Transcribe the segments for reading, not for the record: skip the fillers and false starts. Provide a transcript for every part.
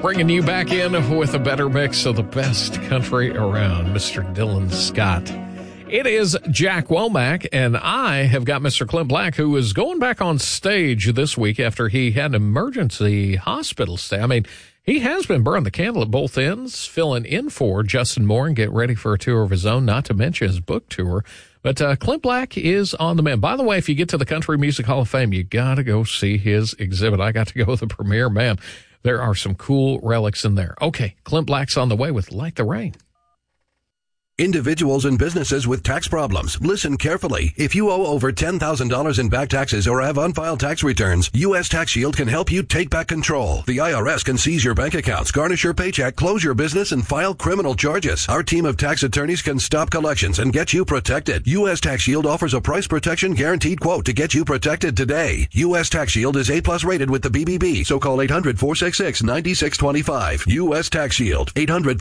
Bringing you back in with a better mix of the best country around, Mr. Dylan Scott. It is Jack Womack, and I have got Mr. Clint Black, who is going back on stage this week after he had an emergency hospital stay. I mean, he has been burning the candle at both ends, filling in for Justin Moore and get ready for a tour of his own, not to mention his book tour. But Clint Black is on the mend. By the way, if you get to the Country Music Hall of Fame, you got to go see his exhibit. I got to go with the premiere, man. There are some cool relics in there. Okay, Clint Black's on the way with Like the Rain. Individuals and businesses with tax problems, listen carefully. If you owe over $10,000 in back taxes or have unfiled tax returns, U.S. Tax Shield can help you take back control. The IRS can seize your bank accounts, garnish your paycheck, close your business, and file criminal charges. Our team of tax attorneys can stop collections and get you protected. U.S. Tax Shield offers a price protection guaranteed quote to get you protected today. U.S. Tax Shield is A+ rated with the BBB, so call 800-466-9625. U.S. Tax Shield,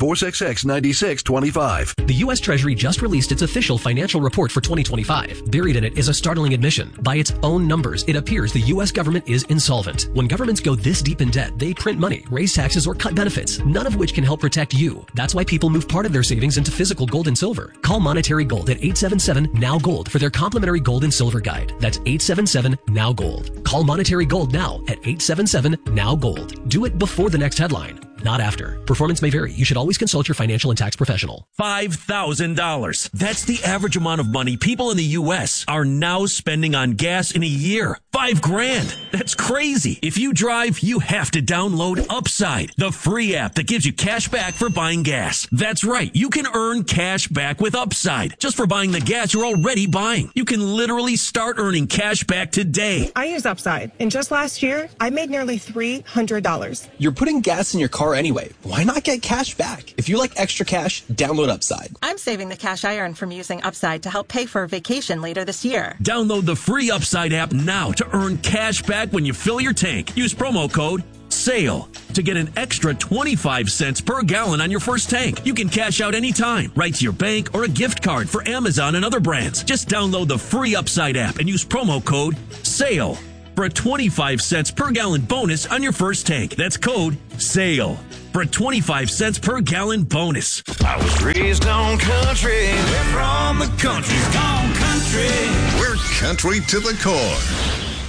800-466-9625. The U.S. Treasury just released its official financial report for 2025. Buried in it is a startling admission. By its own numbers, it appears the U.S. government is insolvent. When governments go this deep in debt, they print money, raise taxes, or cut benefits, none of which can help protect you. That's why people move part of their savings into physical gold and silver. Call Monetary Gold at 877-NOW-GOLD for their complimentary gold and silver guide. That's 877-NOW-GOLD. Call Monetary Gold now at 877-NOW-GOLD. Do it before the next headline, not after. Performance may vary. You should always consult your financial and tax professional. $5,000. That's the average amount of money people in the U.S. are now spending on gas in a year. $5,000. That's crazy. If you drive, you have to download Upside, the free app that gives you cash back for buying gas. That's right. You can earn cash back with Upside just for buying the gas you're already buying. You can literally start earning cash back today. I use Upside, and just last year, I made nearly $300. You're putting gas in your car anyway. Why not get cash back? If you like extra cash, download Upside. I'm saving the cash I earn from using Upside to help pay for a vacation later this year. Download the free Upside app now to earn cash back when you fill your tank. Use promo code SALE to get an extra 25 cents per gallon on your first tank. You can cash out anytime, right to your bank or a gift card for Amazon and other brands. Just download the free Upside app and use promo code SALE for a 25 cents per gallon bonus on your first tank. That's code SALE for a 25 cents per gallon bonus. I was raised on country. We're from the country. Gone country. We're country to the core.